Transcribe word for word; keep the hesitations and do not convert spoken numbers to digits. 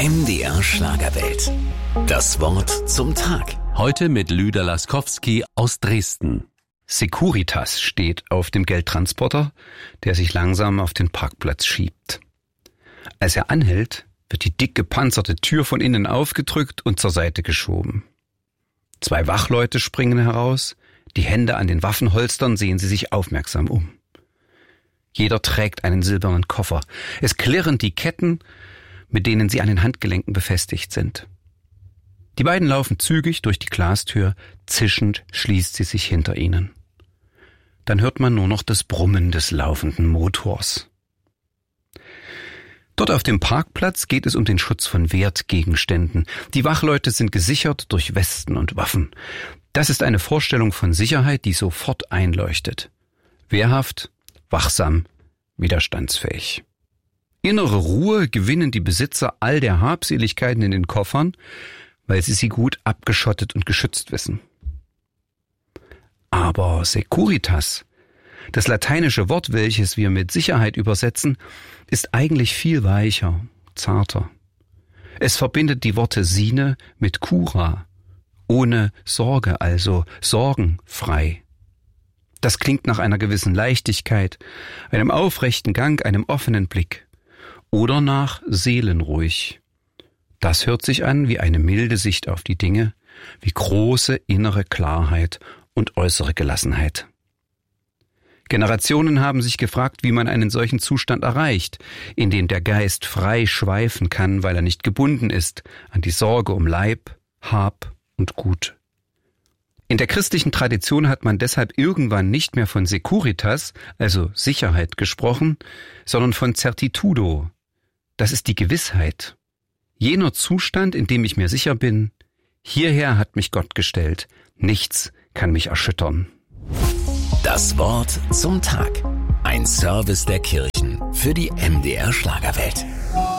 M D R Schlagerwelt. Das Wort zum Tag. Heute mit Lüder Laskowski aus Dresden. Securitas steht auf dem Geldtransporter, der sich langsam auf den Parkplatz schiebt. Als er anhält, wird die dick gepanzerte Tür von innen aufgedrückt und zur Seite geschoben. Zwei Wachleute springen heraus, die Hände an den Waffenholstern sehen sie sich aufmerksam um. Jeder trägt einen silbernen Koffer. Es klirren die Ketten, mit denen sie an den Handgelenken befestigt sind. Die beiden laufen zügig durch die Glastür, zischend schließt sie sich hinter ihnen. Dann hört man nur noch das Brummen des laufenden Motors. Dort auf dem Parkplatz geht es um den Schutz von Wertgegenständen. Die Wachleute sind gesichert durch Westen und Waffen. Das ist eine Vorstellung von Sicherheit, die sofort einleuchtet. Wehrhaft, wachsam, widerstandsfähig. Innere Ruhe gewinnen die Besitzer all der Habseligkeiten in den Koffern, weil sie sie gut abgeschottet und geschützt wissen. Aber Securitas, das lateinische Wort, welches wir mit Sicherheit übersetzen, ist eigentlich viel weicher, zarter. Es verbindet die Worte Sine mit Cura, ohne Sorge, also sorgenfrei. Das klingt nach einer gewissen Leichtigkeit, einem aufrechten Gang, einem offenen Blick. Oder nach seelenruhig. Das hört sich an wie eine milde Sicht auf die Dinge, wie große innere Klarheit und äußere Gelassenheit. Generationen haben sich gefragt, wie man einen solchen Zustand erreicht, in dem der Geist frei schweifen kann, weil er nicht gebunden ist an die Sorge um Leib, Hab und Gut. In der christlichen Tradition hat man deshalb irgendwann nicht mehr von Securitas, also Sicherheit, gesprochen, sondern von Certitudo. Das ist die Gewissheit. Jener Zustand, in dem ich mir sicher bin, hierher hat mich Gott gestellt, nichts kann mich erschüttern. Das Wort zum Tag. Ein Service der Kirchen für die M D R Schlagerwelt.